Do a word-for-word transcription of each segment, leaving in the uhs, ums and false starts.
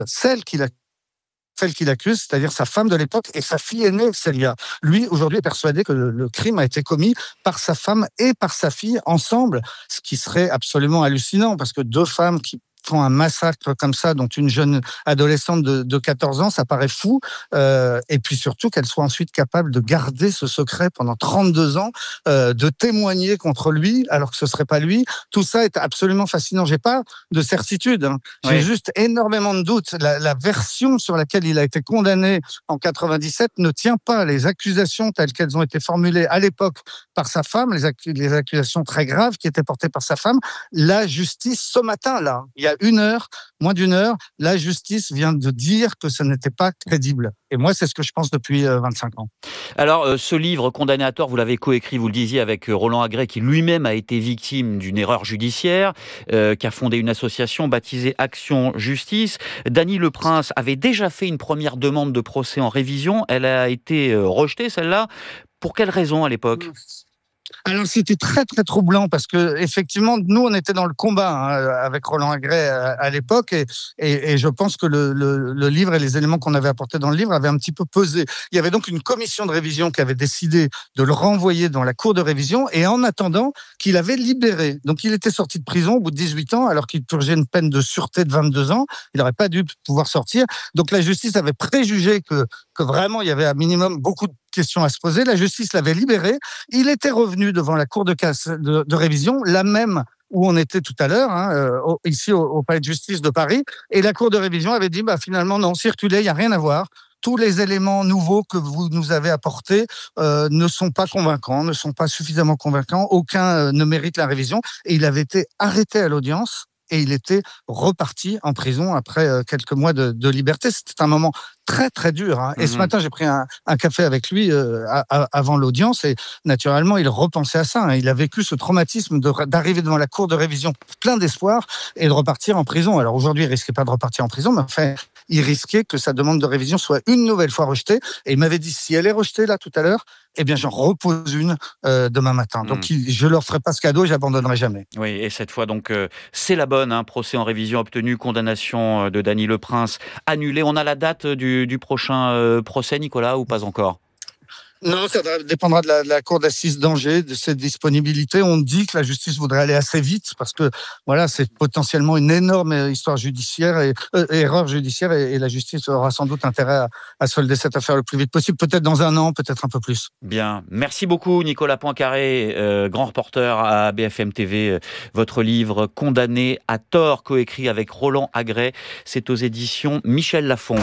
celle qu'il a celle qu'il accuse, c'est-à-dire sa femme de l'époque et sa fille aînée, Célia. Lui, aujourd'hui, est persuadé que le, le crime a été commis par sa femme et par sa fille ensemble, ce qui serait absolument hallucinant, parce que deux femmes qui font un massacre comme ça, dont une jeune adolescente de, de quatorze ans, ça paraît fou. Euh, et puis surtout qu'elle soit ensuite capable de garder ce secret pendant trente-deux ans, euh, de témoigner contre lui, alors que ce serait pas lui. Tout ça est absolument fascinant. J'ai pas de certitude, hein. J'ai Oui. juste énormément de doutes. La, la version sur laquelle il a été condamné en quatre-vingt-dix-sept ne tient pas. Les accusations telles qu'elles ont été formulées à l'époque par sa femme, les, accu- les accusations très graves qui étaient portées par sa femme, la justice ce matin, là, il y a une heure, moins d'une heure, la justice vient de dire que ce n'était pas crédible. Et moi, c'est ce que je pense depuis euh, vingt-cinq ans. Alors, euh, ce livre, Condamné à tort, vous l'avez coécrit, vous le disiez, avec euh, Roland Agré, qui lui-même a été victime d'une erreur judiciaire, euh, qui a fondé une association baptisée Action Justice. Dany Leprince avait déjà fait une première demande de procès en révision. Elle a été euh, rejetée, celle-là. Pour quelle raison, à l'époque ? Alors c'était très très troublant parce que effectivement nous on était dans le combat hein, avec Roland Agré à, à l'époque et, et, et je pense que le, le, le livre et les éléments qu'on avait apportés dans le livre avaient un petit peu pesé. Il y avait donc une commission de révision qui avait décidé de le renvoyer dans la cour de révision et en attendant qu'il avait libéré. Donc il était sorti de prison au bout de dix-huit ans alors qu'il purgeait une peine de sûreté de vingt-deux ans. Il n'aurait pas dû pouvoir sortir. Donc la justice avait préjugé que, que vraiment il y avait un minimum beaucoup de questions à se poser. La justice l'avait libéré. Il était revenu devant la cour de, casse, de, de révision, la même où on était tout à l'heure, hein, euh, ici au, au palais de justice de Paris. Et la cour de révision avait dit, bah, finalement, non, circulez, il n'y a rien à voir. Tous les éléments nouveaux que vous nous avez apportés euh, ne sont pas convaincants, ne sont pas suffisamment convaincants. Aucun euh, ne mérite la révision. Et il avait été arrêté à l'audience et il était reparti en prison après euh, quelques mois de, de liberté. C'était un moment très très dur. Hein. Et mmh. ce matin, j'ai pris un, un café avec lui euh, à, à, avant l'audience et naturellement, il repensait à ça. Hein. Il a vécu ce traumatisme de, d'arriver devant la cour de révision plein d'espoir et de repartir en prison. Alors aujourd'hui, il risquait pas de repartir en prison, mais enfin, il risquait que sa demande de révision soit une nouvelle fois rejetée. Et il m'avait dit, si elle est rejetée là tout à l'heure, eh bien, j'en repose une euh, demain matin. Donc, mmh. il, je leur ferai pas ce cadeau, j'abandonnerai jamais. Oui, et cette fois, donc, euh, c'est la bonne. Hein, procès en révision obtenu, condamnation de Dany Leprince annulée. On a la date du, du prochain euh, procès, Nicolas, ou pas encore ? Non, ça dépendra de la, de la cour d'assises d'Angers, de cette disponibilité. On dit que la justice voudrait aller assez vite parce que voilà, c'est potentiellement une énorme histoire judiciaire et euh, erreur judiciaire et, et la justice aura sans doute intérêt à, à solder cette affaire le plus vite possible, peut-être dans un an, peut-être un peu plus. Bien, merci beaucoup Nicolas Poincaré, euh, grand reporter à B F M T V. Votre livre Condamné à tort, coécrit avec Roland Agré, c'est aux éditions Michel Lafon.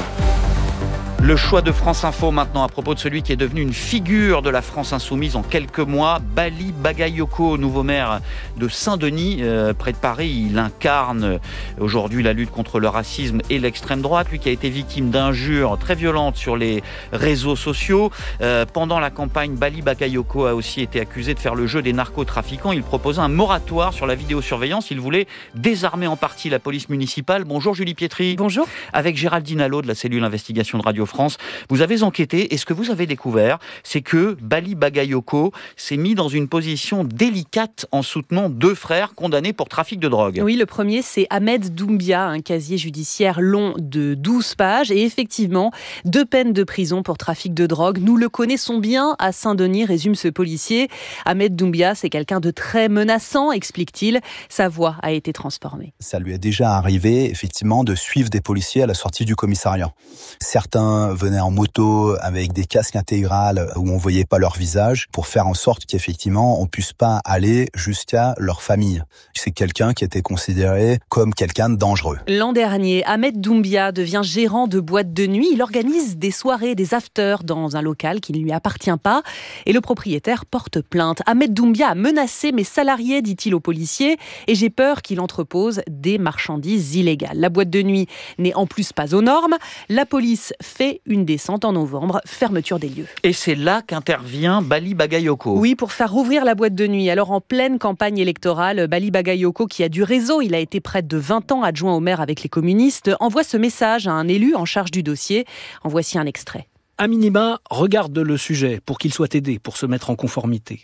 Le choix de France Info maintenant à propos de celui qui est devenu une figure de la France insoumise en quelques mois, Bali Bagayoko, nouveau maire de Saint-Denis, euh, près de Paris. Il incarne aujourd'hui la lutte contre le racisme et l'extrême droite, lui qui a été victime d'injures très violentes sur les réseaux sociaux. Euh, pendant la campagne, Bali Bagayoko a aussi été accusé de faire le jeu des narcotrafiquants. Il proposait un moratoire sur la vidéosurveillance. Il voulait désarmer en partie la police municipale. Bonjour Julie Pietri. Bonjour. Avec Géraldine Allot de la cellule investigation de Radio France. Vous avez enquêté et ce que vous avez découvert, c'est que Bali Bagayoko s'est mis dans une position délicate en soutenant deux frères condamnés pour trafic de drogue. Oui, le premier, c'est Ahmed Doumbia, un casier judiciaire long de douze pages et effectivement, deux peines de prison pour trafic de drogue. Nous le connaissons bien à Saint-Denis, résume ce policier. Ahmed Doumbia, c'est quelqu'un de très menaçant, explique-t-il. Sa voix a été transformée. Ça lui est déjà arrivé, effectivement, de suivre des policiers à la sortie du commissariat. Certains venaient en moto avec des casques intégrales où on voyait pas leur visage pour faire en sorte qu'effectivement on puisse pas aller jusqu'à leur famille. C'est quelqu'un qui était considéré comme quelqu'un de dangereux. L'an dernier, Ahmed Doumbia devient gérant de boîte de nuit. Il organise des soirées, des afters dans un local qui ne lui appartient pas et le propriétaire porte plainte. Ahmed Doumbia a menacé mes salariés, dit-il aux policiers, et j'ai peur qu'il entrepose des marchandises illégales. La boîte de nuit n'est en plus pas aux normes. La police fait une descente en novembre, fermeture des lieux. Et c'est là qu'intervient Bali Bagayoko. Oui, pour faire rouvrir la boîte de nuit. Alors en pleine campagne électorale, Bali Bagayoko, qui a du réseau, il a été près de vingt ans adjoint au maire avec les communistes, envoie ce message à un élu en charge du dossier. En voici un extrait. À minima, regarde le sujet pour qu'il soit aidé, pour se mettre en conformité.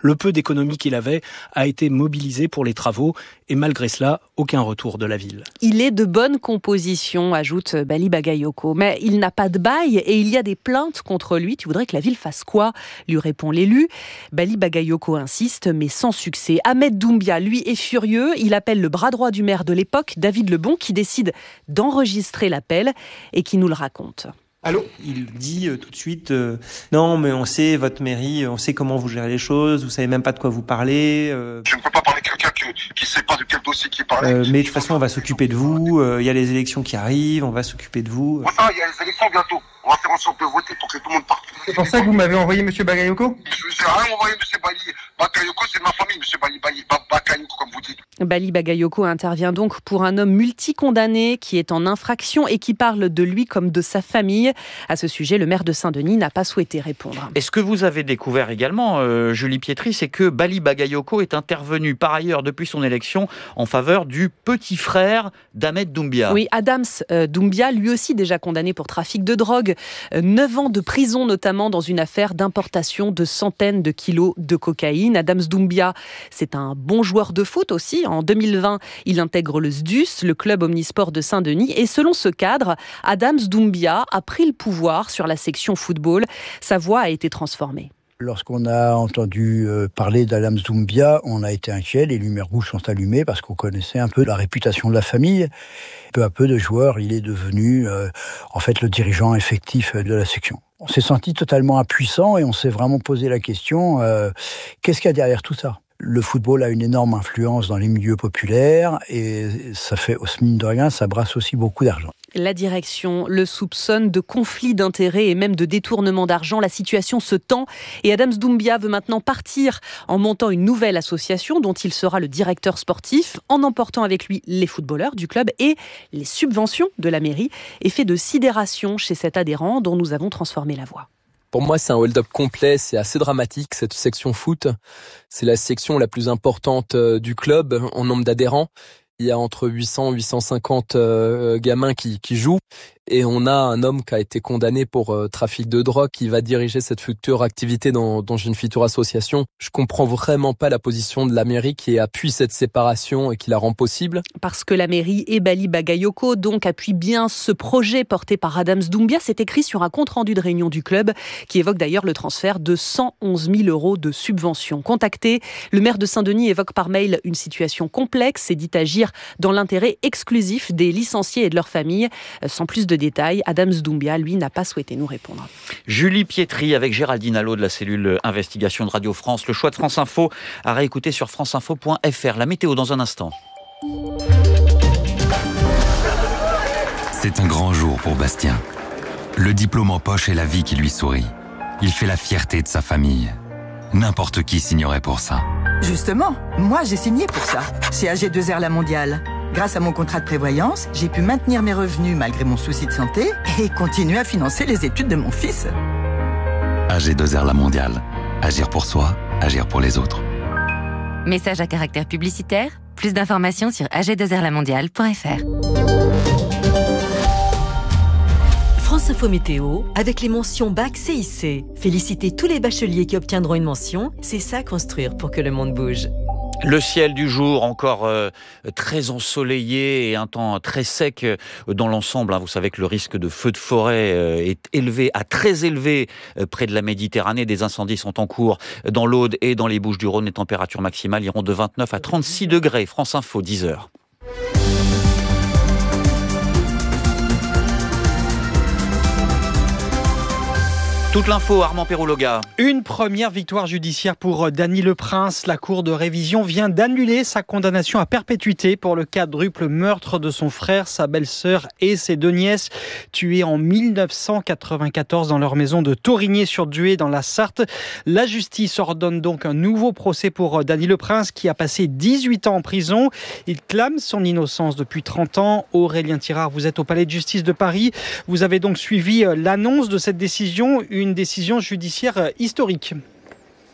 Le peu d'économie qu'il avait a été mobilisé pour les travaux et malgré cela, aucun retour de la ville. Il est de bonne composition, ajoute Bali Bagayoko. Mais il n'a pas de bail et il y a des plaintes contre lui. Tu voudrais que la ville fasse quoi ? Lui répond l'élu. Bali Bagayoko insiste, mais sans succès. Ahmed Doumbia, lui, est furieux. Il appelle le bras droit du maire de l'époque, David Lebon, qui décide d'enregistrer l'appel et qui nous le raconte. Allô ? Il dit euh, tout de suite euh, non mais on sait votre mairie, on sait comment vous gérez les choses, vous savez même pas de quoi vous parlez. Euh... Je ne peux pas parler de quelqu'un qui ne sait pas de quel dossier il parle. Euh, mais de toute façon on va s'occuper de vous, il euh, y a les élections qui arrivent, on va s'occuper de vous. Voilà, il y a les élections bientôt. On va faire en sorte de voter pour que tout le monde parte. C'est pour ça que vous m'avez envoyé Monsieur Bagayoko ? Je n'ai rien envoyé Monsieur Bali Bagayoko, c'est ma famille Monsieur Bali Bagayoko comme vous dites. Bali Bagayoko intervient donc pour un homme multicondamné qui est en infraction et qui parle de lui comme de sa famille. À ce sujet, le maire de Saint-Denis n'a pas souhaité répondre. Et ce que vous avez découvert également, euh, Julie Pietri, c'est que Bali Bagayoko est intervenu par ailleurs depuis son élection en faveur du petit frère d'Ahmed Doumbia. Oui, Adams euh, Doumbia, lui aussi déjà condamné pour trafic de drogue. Euh, neuf ans de prison notamment dans une affaire d'importation de centaines de kilos de cocaïne. Adams Doumbia, c'est un bon joueur de foot aussi. En deux mille vingt, il intègre le S D U S, le club omnisport de Saint-Denis. Et selon ce cadre, Adams Doumbia a pris le pouvoir sur la section football. Sa voix a été transformée. Lorsqu'on a entendu parler d'Adams Doumbia, on a été inquiet, les lumières rouges sont allumées parce qu'on connaissait un peu la réputation de la famille. Peu à peu de joueurs, il est devenu euh, en fait le dirigeant effectif de la section. On s'est senti totalement impuissant et on s'est vraiment posé la question, euh, qu'est-ce qu'il y a derrière tout ça ? Le football a une énorme influence dans les milieux populaires et ça fait, mine de rien, ça brasse aussi beaucoup d'argent. La direction le soupçonne de conflit d'intérêts et même de détournement d'argent. La situation se tend et Adams Doumbia veut maintenant partir en montant une nouvelle association dont il sera le directeur sportif, en emportant avec lui les footballeurs du club et les subventions de la mairie. Effet de sidération chez cet adhérent dont nous avons transformé la voix. Pour moi, c'est un hold-up complet, c'est assez dramatique, cette section foot. C'est la section la plus importante du club en nombre d'adhérents. Il y a entre huit cents et huit cent cinquante euh, gamins qui, qui jouent. Et on a un homme qui a été condamné pour euh, trafic de drogue qui va diriger cette future activité dans, dans une future association. Je comprends vraiment pas la position de la mairie qui appuie cette séparation et qui la rend possible. Parce que la mairie et Bali Bagayoko donc appuient bien ce projet porté par Adams Doumbia. C'est écrit sur un compte-rendu de réunion du club qui évoque d'ailleurs le transfert de cent onze mille euros de subventions. Contacté, le maire de Saint-Denis évoque par mail une situation complexe et dit agir dans l'intérêt exclusif des licenciés et de leurs familles. Sans plus de détails, Adams Doumbia, lui, n'a pas souhaité nous répondre. Julie Pietri avec Géraldine Allo de la cellule investigation de Radio France. Le choix de France Info à réécouter sur franceinfo point f r. La météo dans un instant. C'est un grand jour pour Bastien. Le diplôme en poche et la vie qui lui sourit. Il fait la fierté de sa famille. N'importe qui signerait pour ça. Justement, moi j'ai signé pour ça, chez A G deux R La Mondiale. Grâce à mon contrat de prévoyance, j'ai pu maintenir mes revenus malgré mon souci de santé et continuer à financer les études de mon fils. A G deux R La Mondiale. Agir pour soi, agir pour les autres. Message à caractère publicitaire. Plus d'informations sur a g deux r la mondiale point f r. France Info Météo, avec les mentions Bac C I C. Félicitez tous les bacheliers qui obtiendront une mention. C'est ça construire pour que le monde bouge. Le ciel du jour encore euh, très ensoleillé et un temps très sec euh, dans l'ensemble. Hein. Vous savez que le risque de feu de forêt euh, est élevé, à très élevé euh, près de la Méditerranée. Des incendies sont en cours dans l'Aude et dans les Bouches-du-Rhône. Les températures maximales iront de vingt-neuf à trente-six degrés. France Info, dix heures. Toute l'info, Armand Perrouloga. Une première victoire judiciaire pour Dany Le Prince. La Cour de révision vient d'annuler sa condamnation à perpétuité pour le quadruple meurtre de son frère, sa belle-sœur et ses deux nièces, tuées en mille neuf cent quatre-vingt-quatorze dans leur maison de Torigné-sur-Dué dans la Sarthe. La justice ordonne donc un nouveau procès pour Dany Le Prince qui a passé dix-huit ans en prison. Il clame son innocence depuis trente ans. Aurélien Tirard, vous êtes au Palais de justice de Paris. Vous avez donc suivi l'annonce de cette décision, une décision judiciaire historique.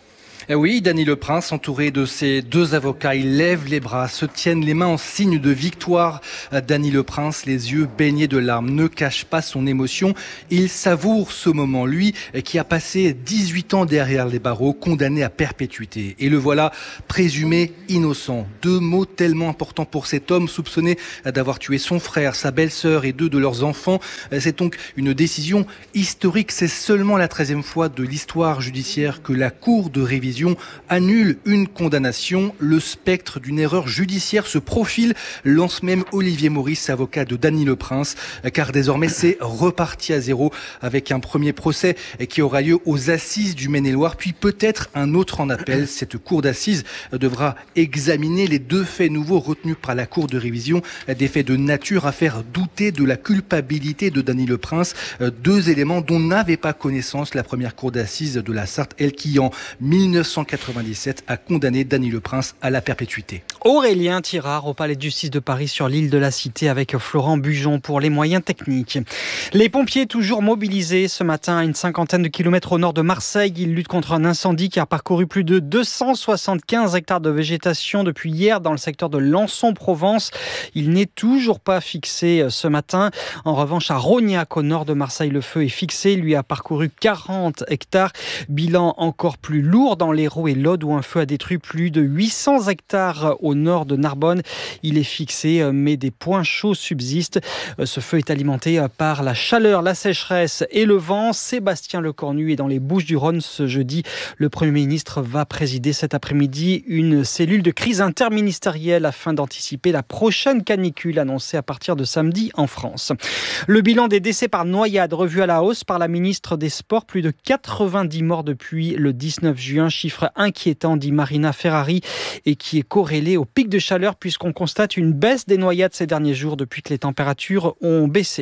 Et oui, Dany Le Prince, entouré de ses deux avocats, il lève les bras, se tiennent les mains en signe de victoire. Dany Le Prince, les yeux baignés de larmes, ne cache pas son émotion. Il savoure ce moment, lui qui a passé dix-huit ans derrière les barreaux, condamné à perpétuité. Et le voilà présumé innocent. Deux mots tellement importants pour cet homme soupçonné d'avoir tué son frère, sa belle-sœur et deux de leurs enfants. C'est donc une décision historique. C'est seulement la treizième fois de l'histoire judiciaire que la Cour de révision annule une condamnation. Le spectre d'une erreur judiciaire se profile, lance même Olivier Maurice, avocat de Dany Le Prince, car désormais c'est reparti à zéro avec un premier procès qui aura lieu aux assises du Maine-et-Loire, puis peut-être un autre en appel. Cette cour d'assises devra examiner les deux faits nouveaux retenus par la Cour de révision, des faits de nature à faire douter de la culpabilité de Dany Le Prince, deux éléments dont n'avait pas connaissance la première cour d'assises de la Sarthe, elle qui en mille neuf cent quatre-vingt-dix-sept a condamné Dany Le Prince à la perpétuité. Aurélien Tirard au Palais de justice de Paris sur l'île de la Cité avec Florent Bujon pour les moyens techniques. Les pompiers toujours mobilisés ce matin à une cinquantaine de kilomètres au nord de Marseille. Ils luttent contre un incendie qui a parcouru plus de deux cent soixante-quinze hectares de végétation depuis hier dans le secteur de Lançon-Provence. Il n'est toujours pas fixé ce matin. En revanche, à Rognac, au nord de Marseille, le feu est fixé. Lui a parcouru quarante hectares. Bilan encore plus lourd dans l'Hérault et l'Aude où un feu a détruit plus de huit cents hectares au nord de Narbonne. Il est fixé, mais des points chauds subsistent. Ce feu est alimenté par la chaleur, la sécheresse et le vent. Sébastien Lecornu est dans les Bouches-du-Rhône ce jeudi. Le Premier ministre va présider cet après-midi une cellule de crise interministérielle afin d'anticiper la prochaine canicule annoncée à partir de samedi en France. Le bilan des décès par noyade revu à la hausse par la ministre des Sports. Plus de quatre-vingt-dix morts depuis le dix-neuf juin. Chiffre inquiétant, dit Marina Ferrari, et qui est corrélé au pic de chaleur puisqu'on constate une baisse des noyades ces derniers jours depuis que les températures ont baissé.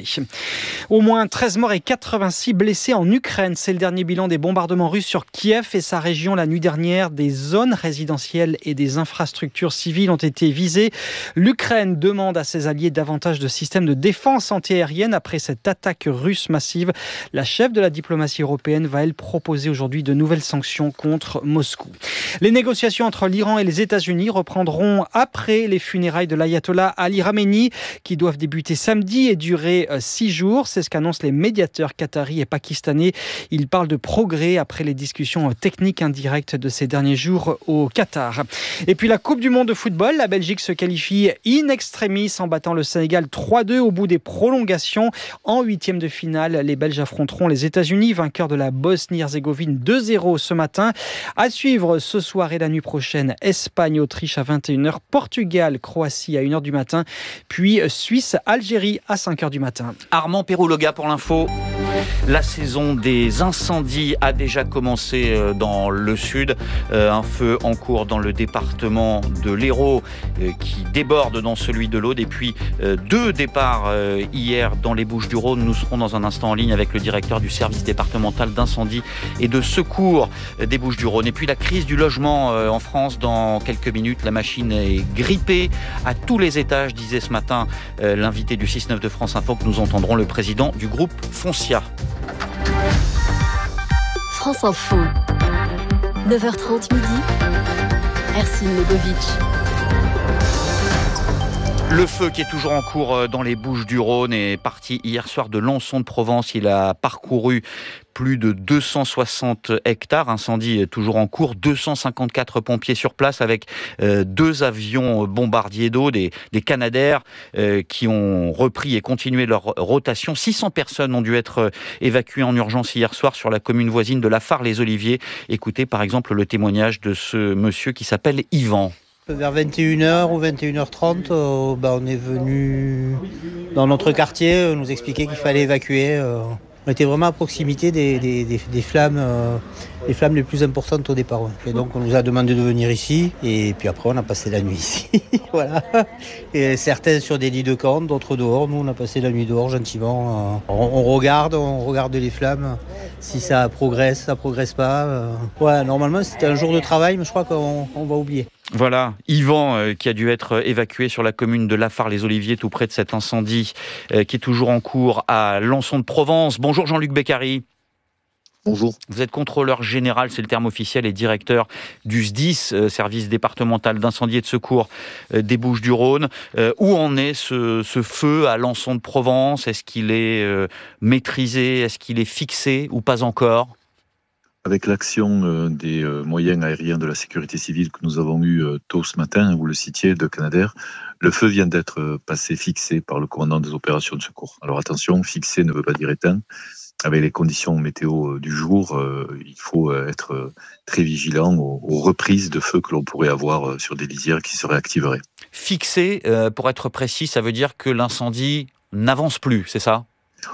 Au moins treize morts et quatre-vingt-six blessés en Ukraine. C'est le dernier bilan des bombardements russes sur Kiev et sa région la nuit dernière. Des zones résidentielles et des infrastructures civiles ont été visées. L'Ukraine demande à ses alliés davantage de systèmes de défense antiaérienne après cette attaque russe massive. La chef de la diplomatie européenne va, elle, proposer aujourd'hui de nouvelles sanctions contre Moscou. Les négociations entre l'Iran et les États-Unis reprendront après les funérailles de l'ayatollah Ali Khamenei qui doivent débuter samedi et durer six jours. C'est ce qu'annoncent les médiateurs qataris et pakistanais. Ils parlent de progrès après les discussions techniques indirectes de ces derniers jours au Qatar. Et puis la Coupe du monde de football, la Belgique se qualifie in extremis en battant le Sénégal trois deux au bout des prolongations. En huitième de finale, les Belges affronteront les États-Unis, vainqueurs de la Bosnie-Herzégovine deux zéro ce matin. À suivre ce soir et la nuit prochaine, Espagne-Autriche à vingt et une heures, Portugal-Croatie à une heure du matin, puis Suisse-Algérie à cinq heures du matin. Armand Perrouloga pour l'info. La saison des incendies a déjà commencé dans le sud. Un feu en cours dans le département de l'Hérault qui déborde dans celui de l'Aude. Et puis deux départs hier dans les Bouches-du-Rhône. Nous serons dans un instant en ligne avec le directeur du service départemental d'incendie et de secours des Bouches-du-Rhône. Et puis la crise du logement en France dans quelques minutes. La machine est grippée à tous les étages, disait ce matin l'invité du six neuf de France Info que nous entendrons, le président du groupe Foncia. France Info, neuf heures trente midi, Ercine Legovic. Le feu qui est toujours en cours dans les Bouches-du-Rhône est parti hier soir de Lançon de Provence. Il a parcouru plus de deux cent soixante hectares. Incendie toujours en cours. deux cent cinquante-quatre pompiers sur place avec euh, deux avions bombardiers d'eau, des, des Canadair euh, qui ont repris et continué leur rotation. six cents personnes ont dû être évacuées en urgence hier soir sur la commune voisine de La Fare-les-Oliviers. Écoutez par exemple le témoignage de ce monsieur qui s'appelle Yvan. Vers vingt et une heures ou vingt et une heures trente, euh, bah, on est venu dans notre quartier euh, nous expliquer qu'il fallait évacuer. Euh, on était vraiment à proximité des, des, des, des flammes, euh, les flammes les plus importantes au départ. Ouais. Et donc on nous a demandé de venir ici et puis après on a passé la nuit ici. Voilà. Et certains sur des lits de camp, d'autres dehors. Nous on a passé la nuit dehors gentiment. Euh, on, on regarde, on regarde les flammes. Si ça progresse, ça progresse pas. Euh. Ouais, normalement c'était un jour de travail, mais je crois qu'on on va oublier. Voilà, Yvan euh, qui a dû être évacué sur la commune de La Fare-les-Oliviers, tout près de cet incendie euh, qui est toujours en cours à Lançon de Provence. Bonjour Jean-Luc Beccari. Bonjour. Vous êtes contrôleur général, c'est le terme officiel, et directeur du S D I S, euh, service départemental d'incendie et de secours euh, des Bouches-du-Rhône. Euh, où en est ce, ce feu à Lançon de Provence? Est-ce qu'il est euh, maîtrisé? Est-ce qu'il est fixé ou pas encore? Avec l'action euh, des euh, moyens aériens de la sécurité civile que nous avons eu euh, tôt ce matin, vous le citiez, de Canadair, le feu vient d'être euh, passé fixé par le commandant des opérations de secours. Alors attention, fixé ne veut pas dire éteint. Avec les conditions météo du jour, euh, il faut être euh, très vigilant aux, aux reprises de feu que l'on pourrait avoir euh, sur des lisières qui se réactiveraient. Fixé, euh, pour être précis, ça veut dire que l'incendie n'avance plus, c'est ça ?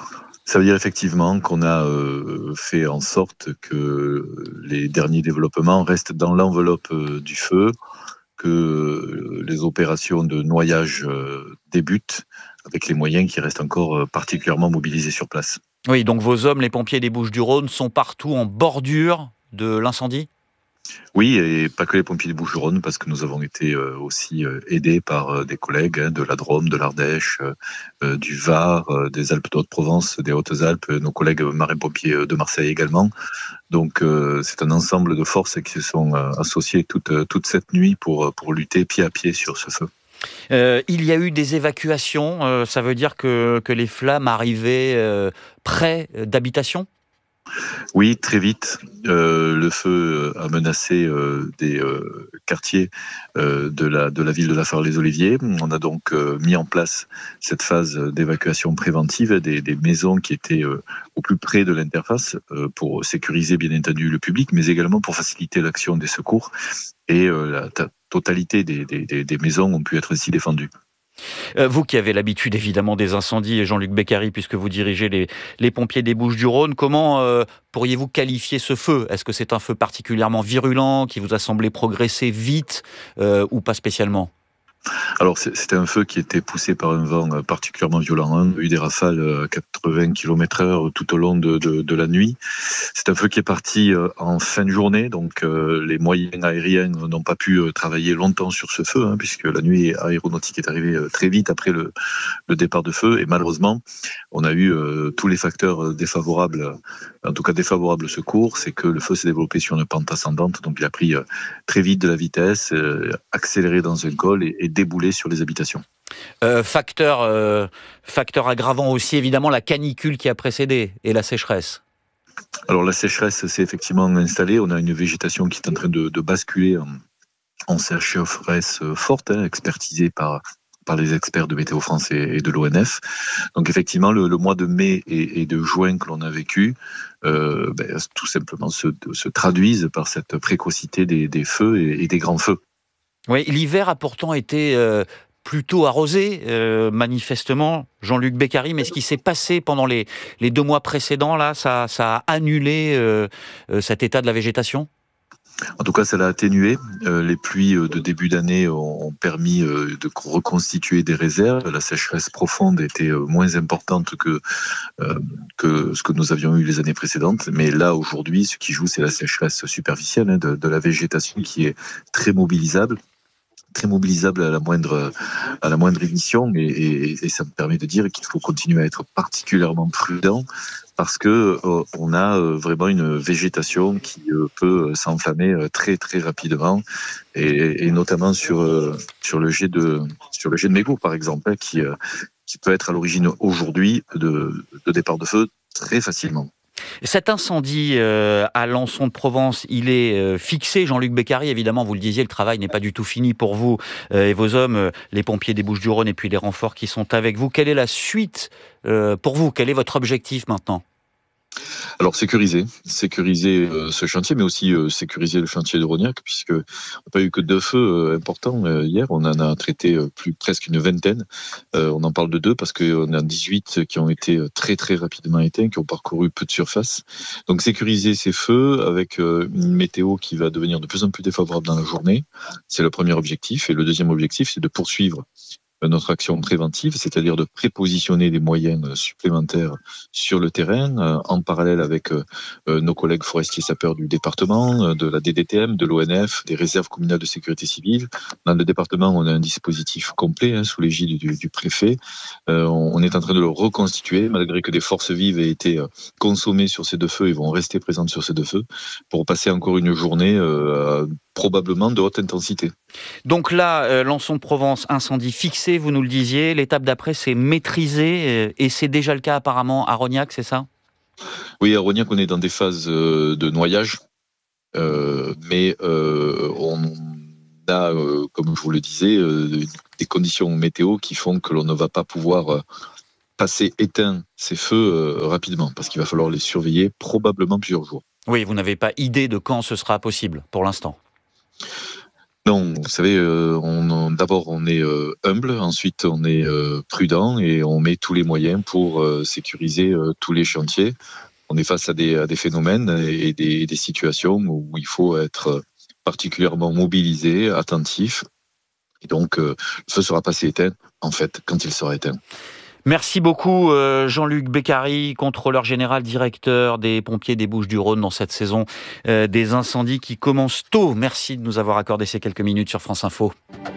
Ça veut dire effectivement qu'on a euh, fait en sorte que les derniers développements restent dans l'enveloppe euh, du feu, que euh, les opérations de noyage euh, débutent avec les moyens qui restent encore euh, particulièrement mobilisés sur place. Oui, donc vos hommes, les pompiers des Bouches-du-Rhône, sont partout en bordure de l'incendie ? Oui, et pas que les pompiers des Bouches-du-Rhône, parce que nous avons été euh, aussi euh, aidés par euh, des collègues hein, de la Drôme, de l'Ardèche, euh, du Var, euh, des Alpes de Haute-Provence, des Hautes-Alpes, euh, nos collègues marins-pompiers euh, de Marseille également. Donc euh, c'est un ensemble de forces qui se sont euh, associées toute, euh, toute cette nuit pour, pour lutter pied à pied sur ce feu. Euh, il y a eu des évacuations, euh, ça veut dire que, que les flammes arrivaient euh, près d'habitations ? Oui, très vite. Euh, le feu a menacé euh, des euh, quartiers euh, de, la, de la ville de La Fare-les-Oliviers. On a donc euh, mis en place cette phase d'évacuation préventive des, des maisons qui étaient euh, au plus près de l'interface euh, pour sécuriser bien entendu le public, mais également pour faciliter l'action des secours. Et euh, la ta- totalité des, des, des maisons ont pu être ainsi défendues. Euh, vous qui avez l'habitude évidemment des incendies, Jean-Luc Beccari, puisque vous dirigez les, les pompiers des Bouches-du-Rhône, comment euh, pourriez-vous qualifier ce feu ? Est-ce que c'est un feu particulièrement virulent, qui vous a semblé progresser vite euh, ou pas spécialement ? Alors c'était un feu qui était poussé par un vent particulièrement violent. On a eu des rafales à quatre-vingts kilomètres heure tout au long de, de, de la nuit. C'est un feu qui est parti en fin de journée, donc euh, les moyens aériens n'ont pas pu travailler longtemps sur ce feu, hein, puisque la nuit aéronautique est arrivée très vite après le, le départ de feu. Et malheureusement, on a eu euh, tous les facteurs défavorables, en tout cas défavorables au secours, c'est que le feu s'est développé sur une pente ascendante, donc il a pris euh, très vite de la vitesse, euh, accéléré dans un col et, et débouler sur les habitations. Euh, facteur, euh, facteur aggravant aussi, évidemment, la canicule qui a précédé et la sécheresse. Alors la sécheresse s'est effectivement installée. On a une végétation qui est en train de, de basculer en, en sécheresse forte, hein, expertisée par, par les experts de Météo France et, et de l'O N F. Donc effectivement, le, le mois de mai et, et de juin que l'on a vécu, euh, ben, tout simplement se, se traduisent par cette précocité des, des feux et, et des grands feux. Oui, l'hiver a pourtant été euh, plutôt arrosé, euh, manifestement, Jean-Luc Beccari, mais ce qui s'est passé pendant les, les deux mois précédents, là, ça, ça a annulé euh, euh, cet état de la végétation ? En tout cas, ça l'a atténué. Euh, les pluies de début d'année ont, ont permis euh, de reconstituer des réserves. La sécheresse profonde était euh, moins importante que, euh, que ce que nous avions eu les années précédentes. Mais là, aujourd'hui, ce qui joue, c'est la sécheresse superficielle hein, de, de la végétation qui est très mobilisable. très mobilisable à la moindre à la moindre émission et, et, et ça me permet de dire qu'il faut continuer à être particulièrement prudent parce que euh, on a euh, vraiment une végétation qui euh, peut s'enflammer euh, très très rapidement et, et notamment sur euh, sur le jet de sur le jet de mégots par exemple hein, qui euh, qui peut être à l'origine aujourd'hui de, de départ de feu très facilement. Cet incendie euh, à Lançon de Provence, il est euh, fixé, Jean-Luc Beccari, évidemment, vous le disiez, le travail n'est pas du tout fini pour vous euh, et vos hommes, euh, les pompiers des Bouches-du-Rhône et puis les renforts qui sont avec vous. Quelle est la suite euh, pour vous ? Quel est votre objectif maintenant ? Alors sécuriser, sécuriser euh, ce chantier, mais aussi euh, sécuriser le chantier de Rognac, puisque on n'a pas eu que deux feux euh, importants euh, hier, on en a traité euh, plus presque une vingtaine. Euh, on en parle de deux parce qu'on a dix-huit qui ont été très très rapidement éteints, qui ont parcouru peu de surface. Donc sécuriser ces feux avec euh, une météo qui va devenir de plus en plus défavorable dans la journée, c'est le premier objectif. Et le deuxième objectif, c'est de poursuivre notre action préventive, c'est-à-dire de prépositionner des moyens supplémentaires sur le terrain, en parallèle avec nos collègues forestiers sapeurs du département, de la D D T M, de l'O N F, des réserves communales de sécurité civile. Dans le département, on a un dispositif complet hein, sous l'égide du, du préfet. Euh, on est en train de le reconstituer, malgré que des forces vives aient été consommées sur ces deux feux et vont rester présentes sur ces deux feux, pour passer encore une journée euh, probablement de haute intensité. Donc là, euh, Lançon de Provence, incendie fixé, vous nous le disiez. L'étape d'après, c'est maîtriser, euh, et c'est déjà le cas apparemment à Rognac, c'est ça ? Oui, à Rognac, on est dans des phases euh, de noyage, euh, mais euh, on a, euh, comme je vous le disais, euh, des conditions météo qui font que l'on ne va pas pouvoir euh, passer éteint ces feux euh, rapidement, parce qu'il va falloir les surveiller probablement plusieurs jours. Oui, vous n'avez pas idée de quand ce sera possible pour l'instant ? Non, vous savez, euh, on, d'abord on est euh, humble, ensuite on est euh, prudent et on met tous les moyens pour euh, sécuriser euh, tous les chantiers. On est face à des, à des phénomènes et des, des situations où il faut être particulièrement mobilisé, attentif. Et donc, euh, le feu sera passé éteint, en fait, quand il sera éteint. Merci beaucoup Jean-Luc Beccari, contrôleur général, directeur des pompiers des Bouches-du-Rhône dans cette saison euh, des incendies qui commence tôt. Merci de nous avoir accordé ces quelques minutes sur France Info.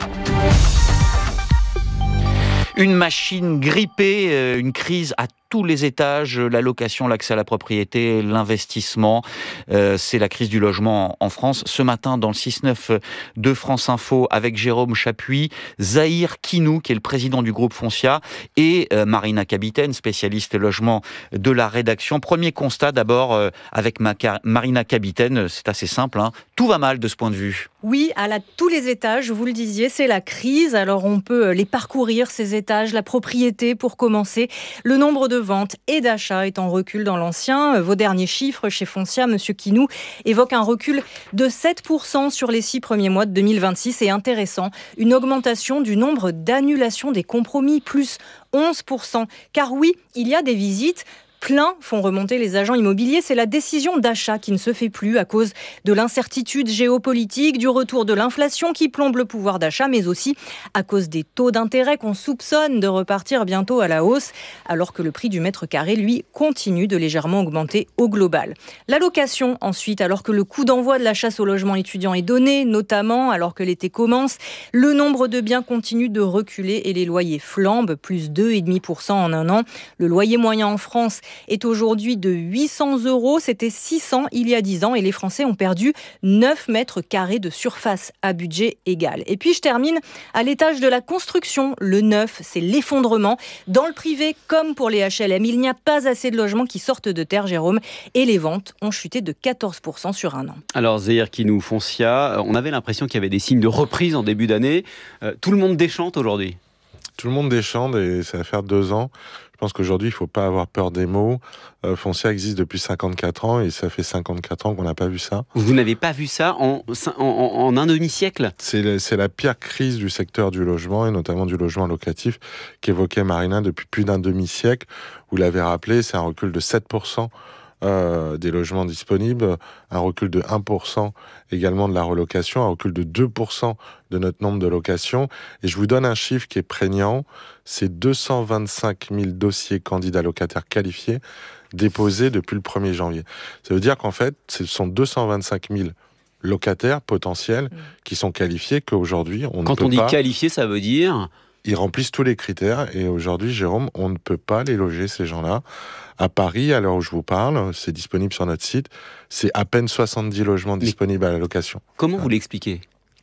Une machine grippée, une crise à tous les étages, la location, l'accès à la propriété, l'investissement. Euh, c'est la crise du logement en France. Ce matin, dans le six neuf de France Info, avec Jérôme Chapuis, Zahir Kinou, qui est le président du groupe Foncia, et euh, Marina Kabiten, spécialiste logement de la rédaction. Premier constat d'abord euh, avec Maca- Marina Kabiten, c'est assez simple, hein. Tout va mal de ce point de vue. Oui, à la, tous les étages, vous le disiez, c'est la crise. Alors on peut les parcourir, ces étages, la propriété pour commencer. Le nombre de ventes et d'achats est en recul dans l'ancien. Vos derniers chiffres chez Foncia, Monsieur Kinou, évoquent un recul de sept pour cent sur les six premiers mois de deux mille vingt-six. Et intéressant, une augmentation du nombre d'annulations des compromis, plus onze pour cent. Car oui, il y a des visites. Plein font remonter les agents immobiliers, c'est la décision d'achat qui ne se fait plus à cause de l'incertitude géopolitique, du retour de l'inflation qui plombe le pouvoir d'achat, mais aussi à cause des taux d'intérêt qu'on soupçonne de repartir bientôt à la hausse, alors que le prix du mètre carré, lui, continue de légèrement augmenter au global. La location, ensuite, alors que le coup d'envoi de la chasse au logement étudiant est donné, notamment alors que l'été commence, le nombre de biens continue de reculer et les loyers flambent, plus deux virgule cinq pour cent en un an. Le loyer moyen en France est aujourd'hui de huit cents euros. C'était six cents il y a dix ans et les Français ont perdu neuf mètres carrés de surface à budget égal. Et puis je termine à l'étage de la construction. Le neuf, c'est l'effondrement. Dans le privé, comme pour les H L M, il n'y a pas assez de logements qui sortent de terre, Jérôme, et les ventes ont chuté de quatorze pour cent sur un an. Alors Zahir Kinou, Foncia, on avait l'impression qu'il y avait des signes de reprise en début d'année. Euh, tout le monde déchante aujourd'hui. Tout le monde déchante et ça va faire deux ans. Je pense qu'aujourd'hui, il ne faut pas avoir peur des mots. Euh, Foncia existe depuis cinquante-quatre ans et ça fait cinquante-quatre ans qu'on n'a pas vu ça. Vous n'avez pas vu ça en, en, en un demi-siècle ? C'est, c'est la pire crise du secteur du logement et notamment du logement locatif qu'évoquait Marina depuis plus d'un demi-siècle. Vous l'avez rappelé, c'est un recul de sept pour cent. Euh, des logements disponibles, un recul de un pour cent également de la relocation, un recul de deux pour cent de notre nombre de locations. Et je vous donne un chiffre qui est prégnant, c'est deux cent vingt-cinq mille dossiers candidats locataires qualifiés déposés depuis le premier janvier. Ça veut dire qu'en fait, ce sont deux cent vingt-cinq mille locataires potentiels mmh. qui sont qualifiés qu'aujourd'hui, on Quand ne peut on dit pas... qualifiés, ça veut dire... Ils remplissent tous les critères et aujourd'hui, Jérôme, on ne peut pas les loger, ces gens-là. À Paris, à l'heure où je vous parle, c'est disponible sur notre site, c'est à peine soixante-dix logements disponibles à la location. Comment vous l'expliquez ?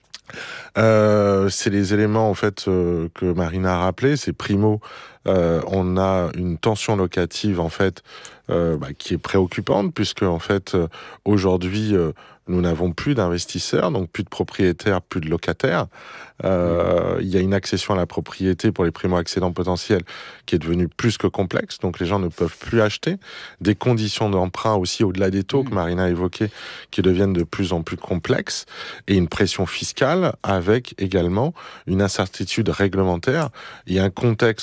Euh, c'est les éléments en fait euh, que Marina a rappelé. C'est primo, euh, on a une tension locative en fait euh, bah, qui est préoccupante puisque en fait euh, aujourd'hui euh, nous n'avons plus d'investisseurs, donc plus de propriétaires, plus de locataires. Euh, il y a une accession à la propriété pour les primo-accédants potentiels qui est devenue plus que complexe, donc les gens ne peuvent plus acheter. Des conditions d'emprunt aussi au-delà des taux que Marina a évoquées qui deviennent de plus en plus complexes et une pression fiscale avec également une incertitude réglementaire et un contexte aussi politique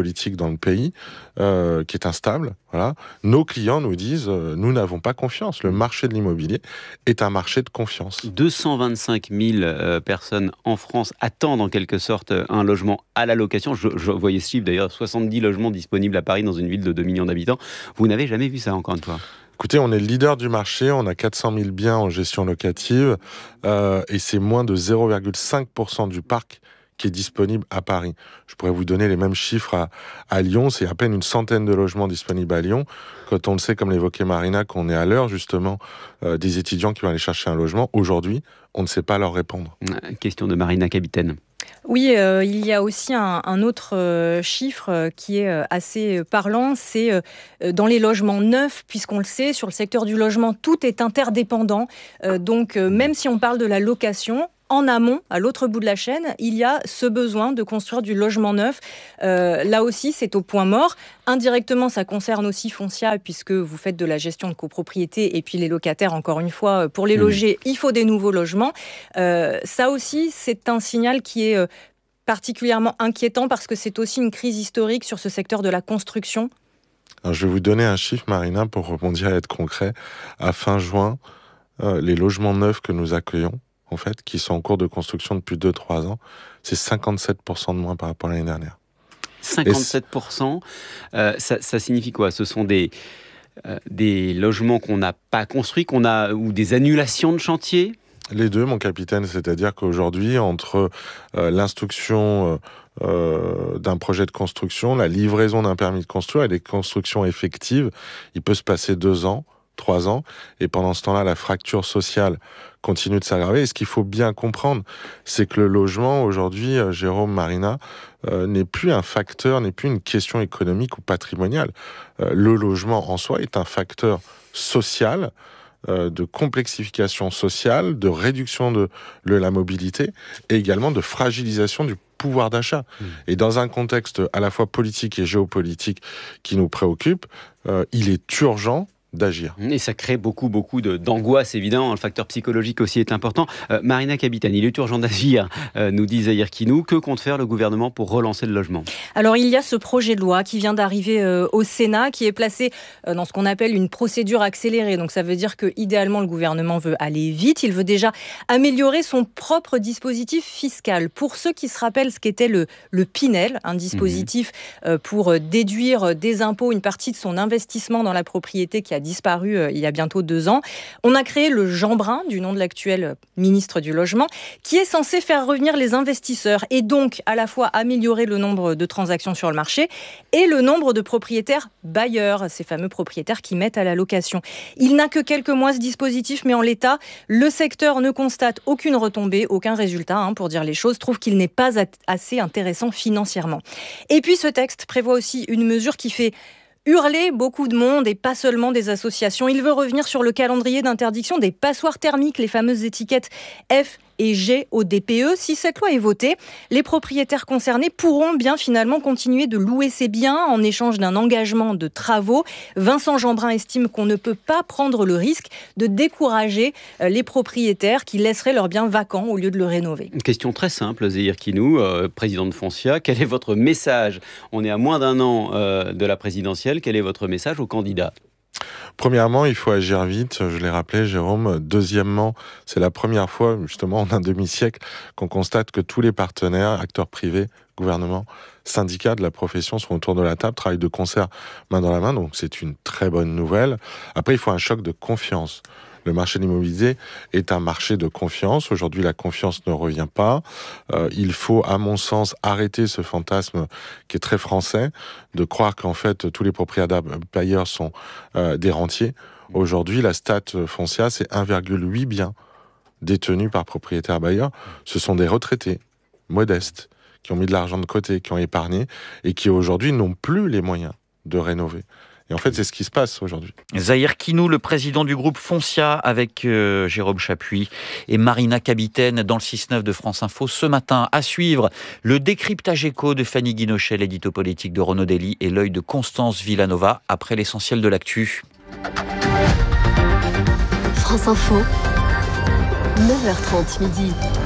politique dans le pays euh, qui est instable. Voilà. Nos clients nous disent euh, nous n'avons pas confiance. Le marché de l'immobilier est un marché de confiance. deux cent vingt-cinq mille euh, personnes en France attendent en quelque sorte un logement à la location. Je, je voyais ce chiffre d'ailleurs, soixante-dix logements disponibles à Paris dans une ville de deux millions d'habitants. Vous n'avez jamais vu ça encore une fois? Écoutez, on est le leader du marché, on a quatre cent mille biens en gestion locative euh, et c'est moins de zéro virgule cinq pour cent du parc qui est disponible à Paris. Je pourrais vous donner les mêmes chiffres à, à Lyon, c'est à peine une centaine de logements disponibles à Lyon. Quand on le sait, comme l'évoquait Marina, qu'on est à l'heure justement euh, des étudiants qui vont aller chercher un logement, aujourd'hui, on ne sait pas leur répondre. Question de Marina Kapitaine. Oui, euh, il y a aussi un, un autre euh, chiffre euh, qui est euh, assez parlant, c'est euh, dans les logements neufs, puisqu'on le sait, sur le secteur du logement, tout est interdépendant. Euh, donc, euh, même si on parle de la location, en amont, à l'autre bout de la chaîne, il y a ce besoin de construire du logement neuf. Euh, là aussi, c'est au point mort. Indirectement, ça concerne aussi Foncia, puisque vous faites de la gestion de copropriété, et puis les locataires, encore une fois, pour les loger, mmh. il faut des nouveaux logements. Euh, ça aussi, c'est un signal qui est particulièrement inquiétant, parce que c'est aussi une crise historique sur ce secteur de la construction. Alors, je vais vous donner un chiffre, Marina, pour rebondir et être concret. À fin juin, euh, les logements neufs que nous accueillons, en fait, qui sont en cours de construction depuis deux à trois ans, c'est cinquante-sept pour cent de moins par rapport à l'année dernière. cinquante-sept pour cent, euh, ça, ça signifie quoi? Ce sont des, euh, des logements qu'on n'a pas construits, qu'on a, ou des annulations de chantier? Les deux, mon capitaine, c'est-à-dire qu'aujourd'hui, entre euh, l'instruction euh, euh, d'un projet de construction, la livraison d'un permis de construire et les constructions effectives, il peut se passer deux ans, trois ans, et pendant ce temps-là, la fracture sociale continue de s'aggraver. Et ce qu'il faut bien comprendre, c'est que le logement, aujourd'hui, euh, Jérôme, Marina, euh, n'est plus un facteur, n'est plus une question économique ou patrimoniale. Euh, le logement en soi est un facteur social, euh, de complexification sociale, de réduction de, de la mobilité, et également de fragilisation du pouvoir d'achat. Mmh. Et dans un contexte à la fois politique et géopolitique qui nous préoccupe, euh, il est urgent d'agir. Et ça crée beaucoup, beaucoup de, d'angoisse, évidemment. Le facteur psychologique aussi est important. Euh, Marina Kapitaine, il est urgent d'agir, euh, nous dit Zahir Kinou. Que compte faire le gouvernement pour relancer le logement? Alors, il y a ce projet de loi qui vient d'arriver euh, au Sénat, qui est placé euh, dans ce qu'on appelle une procédure accélérée. Donc, ça veut dire que, idéalement, le gouvernement veut aller vite. Il veut déjà améliorer son propre dispositif fiscal. Pour ceux qui se rappellent ce qu'était le, le Pinel, un dispositif mmh. euh, pour déduire des impôts une partie de son investissement dans la propriété qui a disparu euh, il y a bientôt deux ans. On a créé le Jeanbrun, du nom de l'actuel ministre du Logement, qui est censé faire revenir les investisseurs et donc à la fois améliorer le nombre de transactions sur le marché et le nombre de propriétaires bailleurs, ces fameux propriétaires qui mettent à la location. Il n'a que quelques mois ce dispositif, mais en l'état, le secteur ne constate aucune retombée, aucun résultat, hein, pour dire les choses, trouve qu'il n'est pas assez intéressant financièrement. Et puis ce texte prévoit aussi une mesure qui fait hurler beaucoup de monde et pas seulement des associations. Il veut revenir sur le calendrier d'interdiction des passoires thermiques, les fameuses étiquettes F et G au D P E. Si cette loi est votée, les propriétaires concernés pourront bien finalement continuer de louer ces biens en échange d'un engagement de travaux. Vincent Jeanbrun estime qu'on ne peut pas prendre le risque de décourager les propriétaires qui laisseraient leurs biens vacants au lieu de le rénover. Une question très simple, Zahir Kinou, euh, président de Foncia. Quel est votre message? On est à moins d'un an euh, de la présidentielle. Quel est votre message aux candidats? Premièrement, il faut agir vite, je l'ai rappelé, Jérôme. Deuxièmement, c'est la première fois, justement, en un demi-siècle, qu'on constate que tous les partenaires, acteurs privés, gouvernement, syndicats de la profession sont autour de la table, travaillent de concert, main dans la main, donc c'est une très bonne nouvelle. Après, il faut un choc de confiance. Le marché de l'immobilier est un marché de confiance. Aujourd'hui, la confiance ne revient pas. Euh, il faut, à mon sens, arrêter ce fantasme qui est très français, de croire qu'en fait, tous les propriétaires bailleurs sont euh, des rentiers. Aujourd'hui, la stat Foncia, c'est un virgule huit biens détenus par propriétaires bailleurs. Ce sont des retraités modestes qui ont mis de l'argent de côté, qui ont épargné et qui aujourd'hui n'ont plus les moyens de rénover. Et en fait, c'est ce qui se passe aujourd'hui. Zahir Kinou, le président du groupe Foncia, avec euh, Jérôme Chapuis et Marina Kapitaine dans le six neuf de France Info. Ce matin, à suivre, le décryptage éco de Fanny Guinochet, l'édito politique de Renaud Dely et l'œil de Constance Villanova, après l'essentiel de l'actu. France Info, neuf heures trente midi.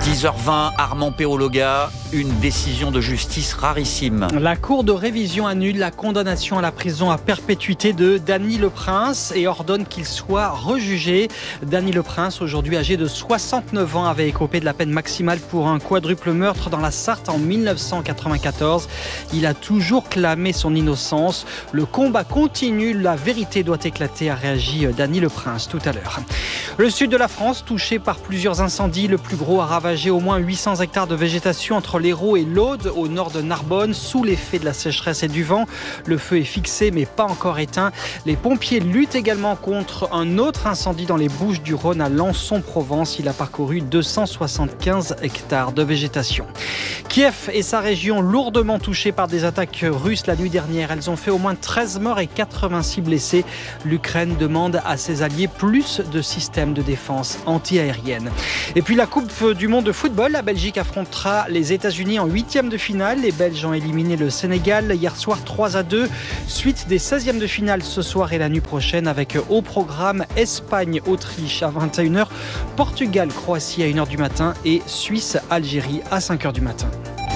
dix heures vingt, Armand Péologa, une décision de justice rarissime. La Cour de révision annule la condamnation à la prison à perpétuité de Dany Le Prince et ordonne qu'il soit rejugé. Dany Le Prince, aujourd'hui âgé de soixante-neuf ans, avait écopé de la peine maximale pour un quadruple meurtre dans la Sarthe en mille neuf cent quatre-vingt-quatorze. Il a toujours clamé son innocence. Le combat continue, la vérité doit éclater, a réagi Dany Le Prince tout à l'heure. Le sud de la France, touché par plusieurs incendies, le plus gros a ravagé au moins huit cents hectares de végétation entre l'Hérault et l'Aude, au nord de Narbonne, sous l'effet de la sécheresse et du vent. Le feu est fixé mais pas encore éteint. Les pompiers luttent également contre un autre incendie dans les Bouches-du-Rhône à Lançon-Provence. Il a parcouru deux cent soixante-quinze hectares de végétation. Kiev et sa région lourdement touchées par des attaques russes la nuit dernière. Elles ont fait au moins treize morts et quatre-vingt-six blessés. L'Ukraine demande à ses alliés plus de systèmes de défense anti-aérienne. Et puis la Coupe du monde de football, la Belgique affrontera les États-Unis en huitième de finale. Les Belges ont éliminé le Sénégal hier soir trois à deux. Suite des seizièmes de finale ce soir et la nuit prochaine avec au programme Espagne-Autriche à vingt et une heures, Portugal-Croatie à une heure du matin et Suisse-Algérie à cinq heures du matin.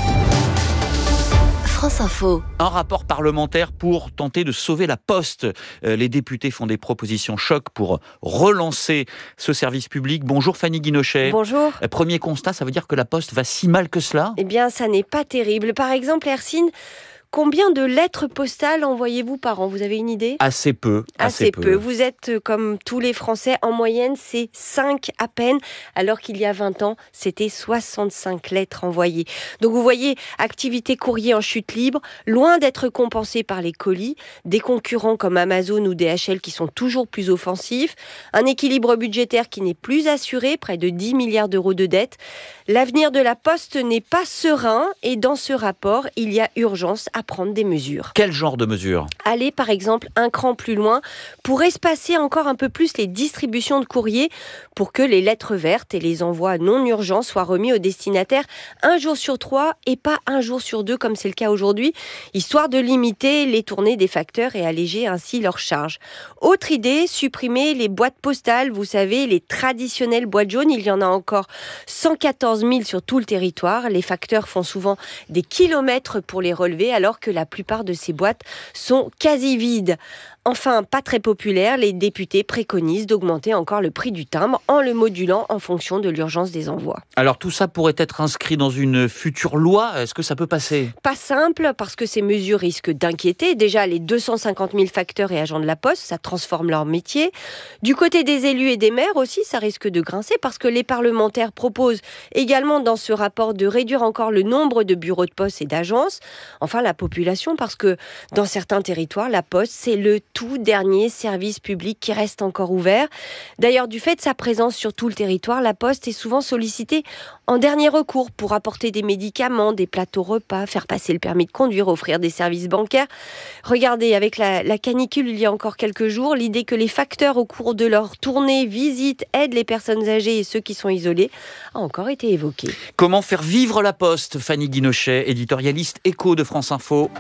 France Info. Un rapport parlementaire pour tenter de sauver la Poste. Euh, les députés font des propositions choc pour relancer ce service public. Bonjour Fanny Guinochet. Bonjour. Euh, premier constat, ça veut dire que la Poste va si mal que cela ? Eh bien, ça n'est pas terrible. Par exemple, Hercine, combien de lettres postales envoyez-vous par an ? Vous avez une idée ? Assez peu. Assez, assez peu. peu. Vous êtes comme tous les Français. En moyenne, c'est cinq à peine, alors qu'il y a vingt ans, c'était soixante-cinq lettres envoyées. Donc vous voyez, activité courrier en chute libre, loin d'être compensée par les colis, des concurrents comme Amazon ou D H L qui sont toujours plus offensifs, un équilibre budgétaire qui n'est plus assuré, près de dix milliards d'euros de dettes. L'avenir de la Poste n'est pas serein et dans ce rapport, il y a urgence à prendre des mesures. Quel genre de mesures ? Aller par exemple un cran plus loin pour espacer encore un peu plus les distributions de courrier pour que les lettres vertes et les envois non urgents soient remis aux destinataires un jour sur trois et pas un jour sur deux comme c'est le cas aujourd'hui, histoire de limiter les tournées des facteurs et alléger ainsi leurs charges. Autre idée, supprimer les boîtes postales, vous savez, les traditionnelles boîtes jaunes, il y en a encore cent quatorze mille sur tout le territoire. Les facteurs font souvent des kilomètres pour les relever alors que la plupart de ces boîtes sont quasi vides. Enfin, pas très populaire, les députés préconisent d'augmenter encore le prix du timbre en le modulant en fonction de l'urgence des envois. Alors tout ça pourrait être inscrit dans une future loi. Est-ce que ça peut passer ? Pas simple, parce que ces mesures risquent d'inquiéter. Déjà, les deux cent cinquante mille facteurs et agents de la Poste, ça transforme leur métier. Du côté des élus et des maires aussi, ça risque de grincer, parce que les parlementaires proposent également dans ce rapport de réduire encore le nombre de bureaux de poste et d'agences. Enfin, la population, parce que dans certains territoires, la Poste, c'est le tout dernier service public qui reste encore ouvert. D'ailleurs, du fait de sa présence sur tout le territoire, la Poste est souvent sollicitée en dernier recours pour apporter des médicaments, des plateaux repas, faire passer le permis de conduire, offrir des services bancaires. Regardez, avec la, la canicule il y a encore quelques jours, l'idée que les facteurs au cours de leur tournée, visite, aident les personnes âgées et ceux qui sont isolés a encore été évoquée. Comment faire vivre la Poste ? Fanny Guinochet, éditorialiste Écho de France Info.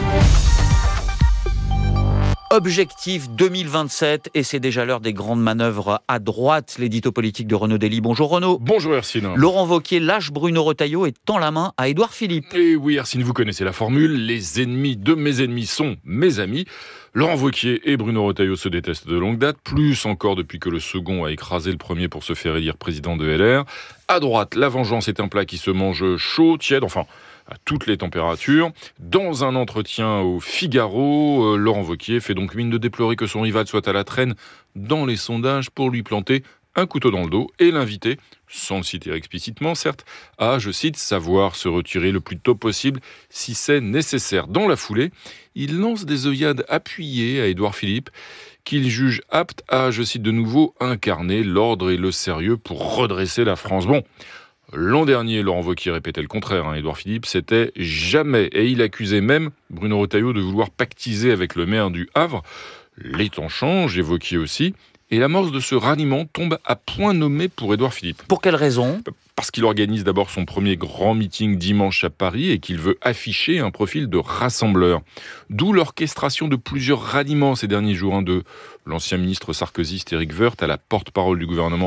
Objectif deux mille vingt-sept, et c'est déjà l'heure des grandes manœuvres à droite. L'édito politique de Renaud Dely. Bonjour Renaud. Bonjour Hercine. Laurent Wauquiez lâche Bruno Retailleau et tend la main à Édouard Philippe. Et oui Hercine, vous connaissez la formule, les ennemis de mes ennemis sont mes amis. Laurent Wauquiez et Bruno Retailleau se détestent de longue date, plus encore depuis que le second a écrasé le premier pour se faire élire président de L R. À droite, la vengeance est un plat qui se mange chaud, tiède, enfin à toutes les températures. Dans un entretien au Figaro, euh, Laurent Wauquiez fait donc mine de déplorer que son rival soit à la traîne dans les sondages pour lui planter un couteau dans le dos et l'inviter, sans le citer explicitement certes, à, je cite, savoir se retirer le plus tôt possible si c'est nécessaire. Dans la foulée, il lance des œillades appuyées à Édouard Philippe, qu'il juge apte à, je cite de nouveau, incarner l'ordre et le sérieux pour redresser la France. Bon, l'an dernier, Laurent Wauquiez répétait le contraire. Hein. Édouard Philippe, c'était jamais. Et il accusait même Bruno Retailleau de vouloir pactiser avec le maire du Havre. Les temps changent, et Wauquiez aussi. Et l'amorce de ce ralliement tombe à point nommé pour Édouard Philippe. Pour quelle raison ? Parce qu'il organise d'abord son premier grand meeting dimanche à Paris et qu'il veut afficher un profil de rassembleur. D'où l'orchestration de plusieurs ralliements ces derniers jours, hein, de l'ancien ministre sarkozyste Éric Woerth à la porte-parole du gouvernement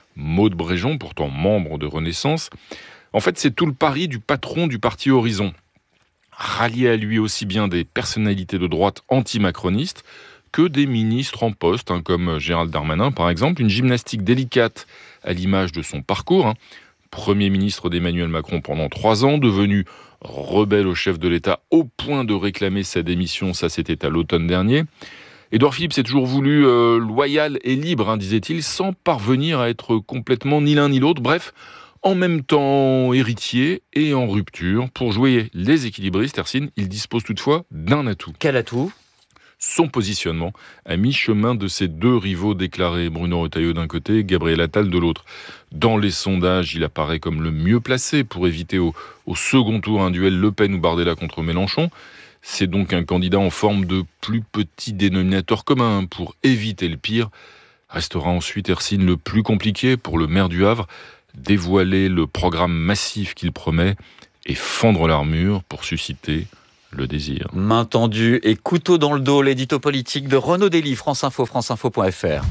Maud Bréjon, pourtant membre de Renaissance. En fait, c'est tout le pari du patron du parti Horizon. Rallier à lui aussi bien des personnalités de droite anti-macronistes que des ministres en poste, hein, comme Gérald Darmanin par exemple. Une gymnastique délicate à l'image de son parcours. Hein. Premier ministre d'Emmanuel Macron pendant trois ans, devenu rebelle au chef de l'État au point de réclamer sa démission, ça c'était à l'automne dernier. Édouard Philippe s'est toujours voulu euh, loyal et libre, hein, disait-il, sans parvenir à être complètement ni l'un ni l'autre. Bref, en même temps héritier et en rupture. Pour jouer les équilibristes, Hercine, il dispose toutefois d'un atout. Quel atout ? Son positionnement à mi-chemin de ses deux rivaux déclarés, Bruno Retailleau d'un côté, Gabriel Attal de l'autre. Dans les sondages, il apparaît comme le mieux placé pour éviter au, au second tour un duel Le Pen ou Bardella contre Mélenchon. C'est donc un candidat en forme de plus petit dénominateur commun pour éviter le pire. Restera ensuite, Hercine, le plus compliqué pour le maire du Havre, dévoiler le programme massif qu'il promet et fendre l'armure pour susciter le désir. Main tendue et couteau dans le dos, l'édito politique de Renaud Dely, France Info, franceinfo point fr.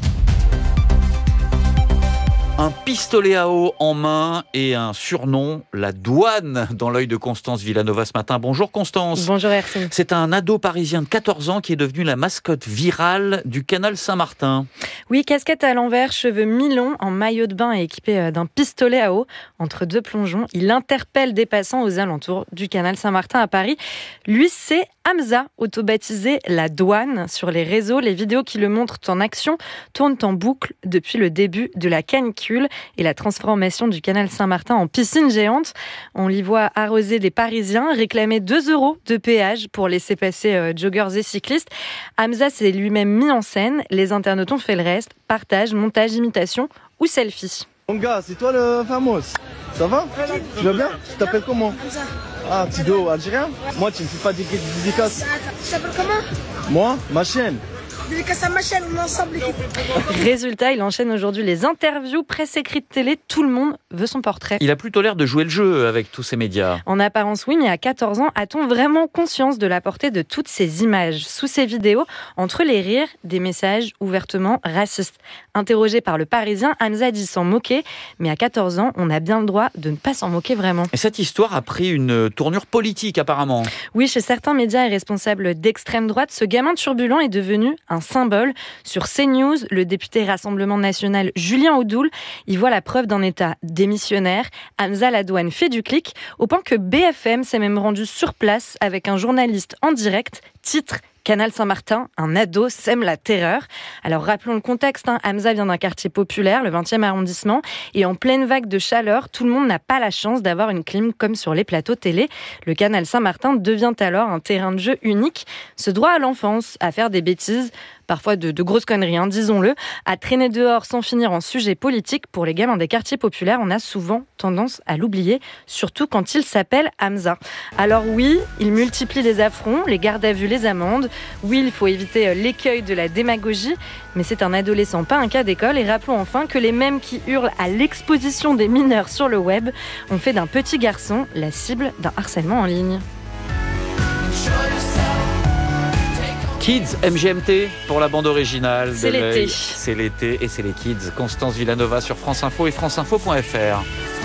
Un pistolet à eau en main et un surnom, la douane, dans l'œil de Constance Villanova ce matin. Bonjour Constance. Bonjour Hercine. C'est un ado parisien de quatorze ans qui est devenu la mascotte virale du canal Saint-Martin. Oui, casquette à l'envers, cheveux mi-longs, en maillot de bain et équipé d'un pistolet à eau. Entre deux plongeons, il interpelle des passants aux alentours du canal Saint-Martin à Paris. Lui, c'est Hamza, auto-baptisé la douane. Sur les réseaux, les vidéos qui le montrent en action tournent en boucle depuis le début de la canicule et la transformation du canal Saint-Martin en piscine géante. On l'y voit arroser des Parisiens, réclamer deux euros de péage pour laisser passer euh, joggers et cyclistes. Hamza s'est lui-même mis en scène. Les internautes ont fait le reste. Partage, montage, imitation ou selfie. Mon gars, c'est toi le fameux. Ça va? Tu vas bien? Tu t'appelles comment? Ah, Tido, algérien? Moi, tu ne fais pas des dédicaces. Tu t'appelles comment? Moi, ma chaîne. Dédicace à ma chaîne, on est ensemble, l'équipe. Résultat, il enchaîne aujourd'hui les interviews, presse écrite, télé. Tout le monde veut son portrait. Il a plutôt l'air de jouer le jeu avec tous ces médias. En apparence, oui, mais à quatorze ans, a-t-on vraiment conscience de la portée de toutes ces images? Sous ces vidéos, entre les rires, des messages ouvertement racistes. Interrogé par le Parisien, Hamza dit s'en moquer, mais à quatorze ans, on a bien le droit de ne pas s'en moquer vraiment. Et cette histoire a pris une tournure politique apparemment. Oui, chez certains médias et responsables d'extrême droite, ce gamin turbulent est devenu un symbole. Sur CNews, le député Rassemblement National Julien Audoul y voit la preuve d'un état démissionnaire. Hamza la douane fait du clic, au point que B F M s'est même rendu sur place avec un journaliste en direct. Titre: Canal Saint-Martin, un ado sème la terreur. Alors rappelons le contexte, hein. Hamza vient d'un quartier populaire, le vingtième arrondissement, et en pleine vague de chaleur, tout le monde n'a pas la chance d'avoir une clim comme sur les plateaux télé. Le canal Saint-Martin devient alors un terrain de jeu unique. Ce droit à l'enfance, à faire des bêtises, parfois de, de grosses conneries, hein, disons-le, à traîner dehors sans finir en sujet politique, pour les gamins des quartiers populaires, on a souvent tendance à l'oublier, surtout quand il s'appelle Hamza. Alors oui, il multiplie les affronts, les gardes à vue, les amendes. Oui, il faut éviter l'écueil de la démagogie, mais c'est un adolescent, pas un cas d'école. Et rappelons enfin que les mêmes qui hurlent à l'exposition des mineurs sur le web ont fait d'un petit garçon la cible d'un harcèlement en ligne. Kids, M G M T pour la bande originale. C'est l'été. C'est l'été et c'est les Kids. Constance Villanova sur France Info et franceinfo point fr.